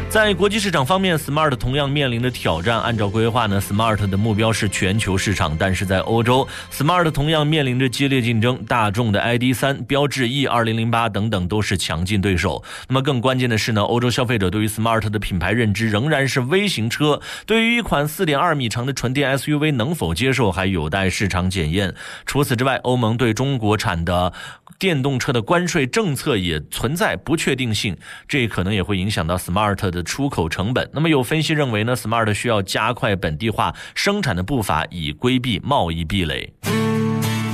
在国际市场方面 ，Smart 同样面临着挑战。按照规划呢 ，Smart 的目标是全球市场，但是在欧洲 ，Smart 同样面临着激烈竞争。大众的 ID.3、标致 E2008 等等都是强劲对手。那么更关键的是呢，欧洲消费者对于 Smart 的品牌认知仍然是微型车。对于一款4.2米长的纯电 SUV 能否接受，还有待市场检验。除此之外，欧盟对中国产的电动车的关税政策也存在不确定性，这可能也会影响到 Smart 的出口成本。那么有分析认为呢 ，Smart 需要加快本地化生产的步伐，以规避贸易壁垒。